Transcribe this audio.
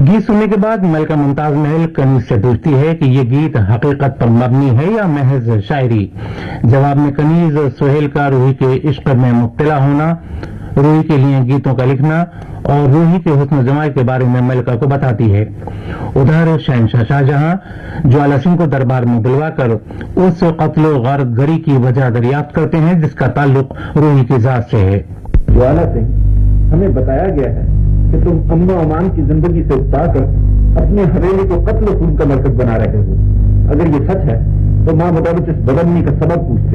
गीत सुनने के बाद मलका मुमताज महल कनीज से पूछती है कि ये गीत हकीकत पर मबनी है या महज शायरी। जवाब में कनीज सुहेल का रूही के इश्क में मुब्तला होना, रूही के लिए गीतों का लिखना और रूही के हुस्न जमाल के बारे में मलका को बताती है। उधर शहनशाह शाहजहां ज्वाला सिंह को दरबार में बुलवाकर उस कत्ल गारत गरी की वजह दरियाफ्त करते हैं जिसका ताल्लुक रूही की जात से है। ज्वाला सिंह, हमें बताया गया है कि तुम अम्मा ओमान की जिंदगी से उकसाकर अपने हवेली को कत्ल खून का मरकज बना रहे हो। अगर ये सच है तो मां मुताबिक इस बदअमनी का सबब पूछते